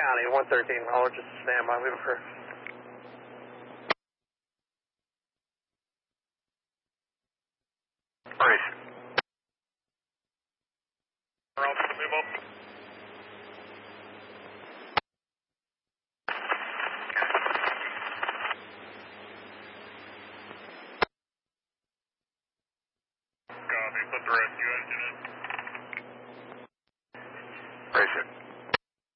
County, 113, I'll just stand by, leave it for... Brace. Around to the move up. Copy, put the rescue engine in.